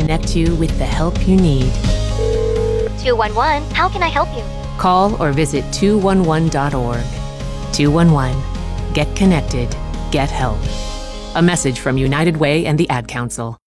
connect you with the help you need. 211, how can I help you? Call or visit 211.org. 211. Get connected. Get help. A message from United Way and the Ad Council.